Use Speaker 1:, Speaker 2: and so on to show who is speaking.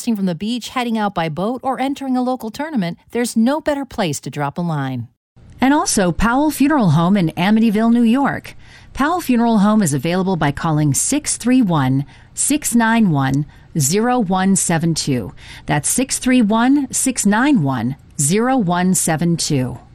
Speaker 1: relaxing from the beach, heading out by boat, or entering a local tournament, there's no better place to drop a line.
Speaker 2: And also Powell Funeral Home in Amityville, New York. Powell Funeral Home is available by calling 631-691-0172. That's 631-691-0172.